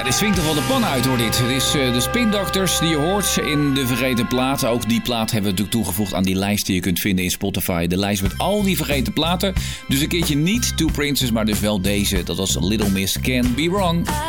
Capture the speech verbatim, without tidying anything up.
dit swingt toch wel de pan uit hoor dit. Het is uh, de Spin Doctors die je hoort in de vergeten platen. Ook die plaat hebben we natuurlijk toegevoegd aan die lijst die je kunt vinden in Spotify. De lijst met al die vergeten platen. Dus een keertje niet Two Princes, maar dus wel deze. Dat was Little Miss Can Be Wrong.